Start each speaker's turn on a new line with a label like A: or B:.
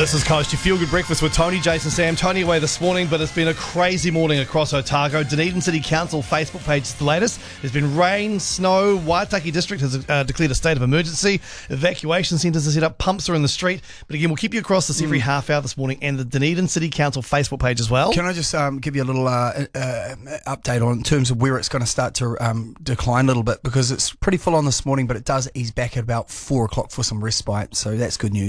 A: This is Coast, your feel-good breakfast with Tony, Jason, Sam. Tony away this morning, but it's been a crazy morning across Otago. Dunedin City Council Facebook page is the latest. There's been rain, snow. Waitaki District has declared a state of emergency. Evacuation centres are set up. Pumps are in the street. But again, we'll keep you across this every half hour this morning, and the Dunedin City Council Facebook page as well.
B: Can I just give you a little update on in terms of where it's going to start to decline a little bit, because it's pretty full on this morning, but it does ease back at about 4 o'clock for some respite, so that's good news.